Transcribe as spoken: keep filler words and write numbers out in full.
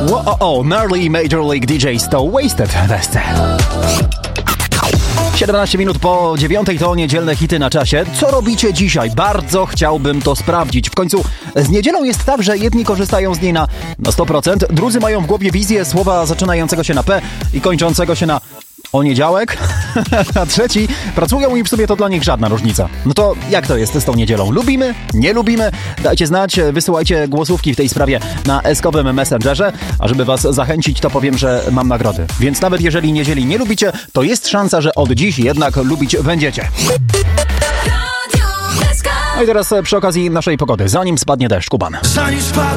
Wow, Marley Major League D Js to Wasted West. siedemnaście minut po dziewiątej to niedzielne hity na czasie. Co robicie dzisiaj? Bardzo chciałbym to sprawdzić. W końcu z niedzielą jest tak, że jedni korzystają z niej na, na sto procent, drudzy mają w głowie wizję słowa zaczynającego się na P i kończącego się na poniedziałek, a trzeci pracują i w sumie to dla nich żadna różnica. No to jak to jest z tą niedzielą? Lubimy? Nie lubimy? Dajcie znać, wysyłajcie głosówki w tej sprawie na eskowym Messengerze, a żeby was zachęcić, to powiem, że mam nagrody. Więc nawet jeżeli niedzieli nie lubicie, to jest szansa, że od dziś jednak lubić będziecie. No i teraz przy okazji naszej pogody, zanim spadnie deszcz, Kuban.